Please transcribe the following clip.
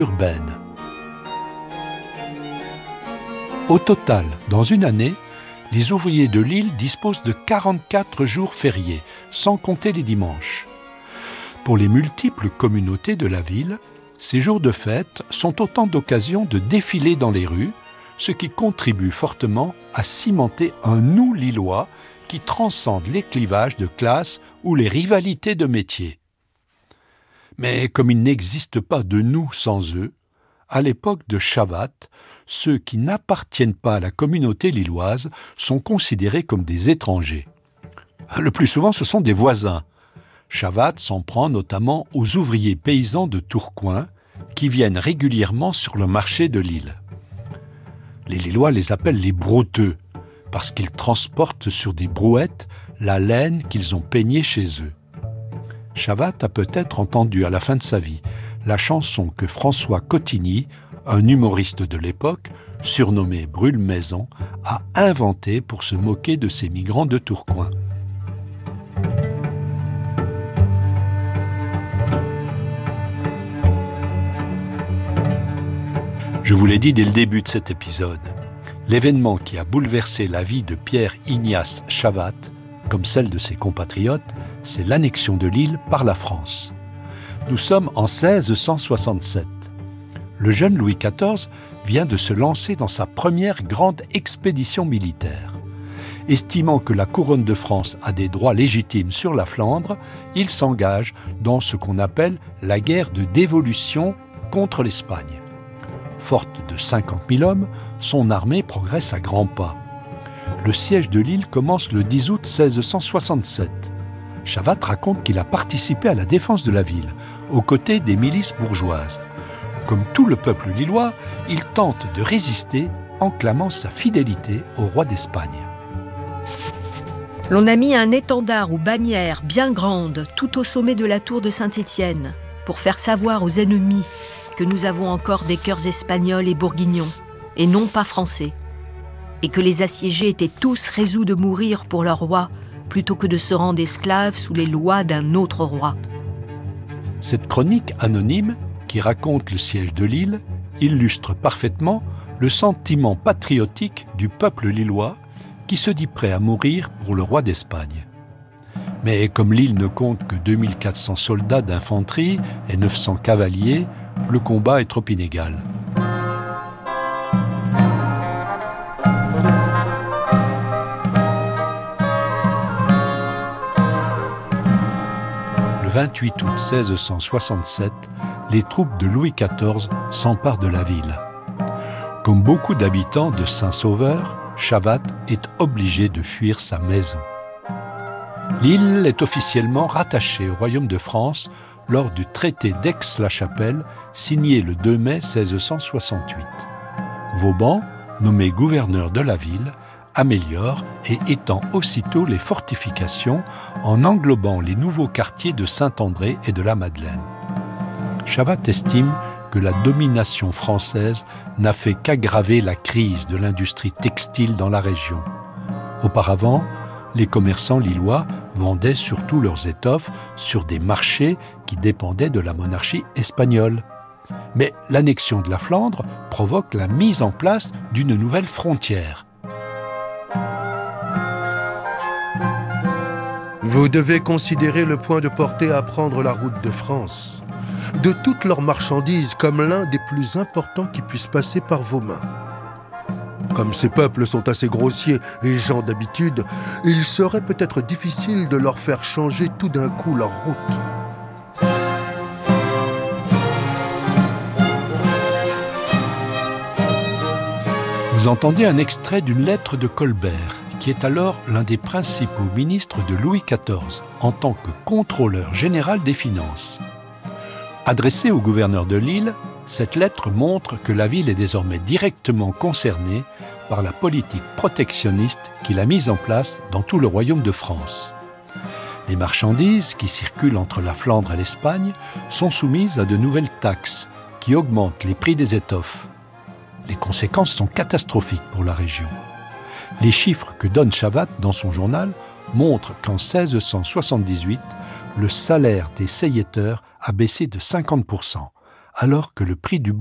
urbaine. Au total, dans une année, les ouvriers de Lille disposent de 44 jours fériés, sans compter les dimanches. Pour les multiples communautés de la ville, ces jours de fête sont autant d'occasions de défiler dans les rues, ce qui contribue fortement à cimenter un nous lillois qui transcende les clivages de classe ou les rivalités de métiers. Mais comme il n'existe pas de nous sans eux, à l'époque de Chavat, ceux qui n'appartiennent pas à la communauté lilloise sont considérés comme des étrangers. Le plus souvent, ce sont des voisins. Chavat s'en prend notamment aux ouvriers paysans de Tourcoing qui viennent régulièrement sur le marché de Lille. Les Lillois les appellent les brouteux parce qu'ils transportent sur des brouettes la laine qu'ils ont peignée chez eux. Chavat a peut-être entendu à la fin de sa vie la chanson que François Cotigny, un humoriste de l'époque, surnommé Brûle-Maison, a inventée pour se moquer de ces migrants de Tourcoing. Je vous l'ai dit dès le début de cet épisode, l'événement qui a bouleversé la vie de Pierre-Ignace Chavat, comme celle de ses compatriotes, c'est l'annexion de Lille par la France. Nous sommes en 1667. Le jeune Louis XIV vient de se lancer dans sa première grande expédition militaire. Estimant que la couronne de France a des droits légitimes sur la Flandre, il s'engage dans ce qu'on appelle la guerre de dévolution contre l'Espagne. Forte de 50 000 hommes, son armée progresse à grands pas. Le siège de Lille commence le 10 août 1667. Chavat raconte qu'il a participé à la défense de la ville, aux côtés des milices bourgeoises. Comme tout le peuple lillois, il tente de résister en clamant sa fidélité au roi d'Espagne. L'on a mis un étendard ou bannière bien grande tout au sommet de la tour de Saint-Étienne pour faire savoir aux ennemis que nous avons encore des cœurs espagnols et bourguignons, et non pas français, et que les assiégés étaient tous résolus de mourir pour leur roi plutôt que de se rendre esclaves sous les lois d'un autre roi. Cette chronique anonyme, qui raconte le siège de Lille, illustre parfaitement le sentiment patriotique du peuple lillois qui se dit prêt à mourir pour le roi d'Espagne. Mais comme Lille ne compte que 2400 soldats d'infanterie et 900 cavaliers, le combat est trop inégal. Le 28 août 1667, les troupes de Louis XIV s'emparent de la ville. Comme beaucoup d'habitants de Saint-Sauveur, Chavat est obligé de fuir sa maison. L'île est officiellement rattachée au royaume de France lors du traité d'Aix-la-Chapelle, signé le 2 mai 1668. Vauban, nommé gouverneur de la ville, améliore et étend aussitôt les fortifications en englobant les nouveaux quartiers de Saint-André et de la Madeleine. Chavat estime que la domination française n'a fait qu'aggraver la crise de l'industrie textile dans la région. Auparavant, les commerçants lillois vendaient surtout leurs étoffes sur des marchés qui dépendaient de la monarchie espagnole. Mais l'annexion de la Flandre provoque la mise en place d'une nouvelle frontière. Vous devez considérer le point de portée à prendre la route de France, de toutes leurs marchandises comme l'un des plus importants qui puissent passer par vos mains. Comme ces peuples sont assez grossiers et gens d'habitude, il serait peut-être difficile de leur faire changer tout d'un coup leur route. Vous entendez un extrait d'une lettre de Colbert, qui est alors l'un des principaux ministres de Louis XIV, en tant que contrôleur général des finances. Adressée au gouverneur de Lille, cette lettre montre que la ville est désormais directement concernée par la politique protectionniste qu'il a mise en place dans tout le royaume de France. Les marchandises qui circulent entre la Flandre et l'Espagne sont soumises à de nouvelles taxes qui augmentent les prix des étoffes. Les conséquences sont catastrophiques pour la région. Les chiffres que donne Chavat dans son journal montrent qu'en 1678, le salaire des seilleteurs a baissé de 50%, alors que le prix du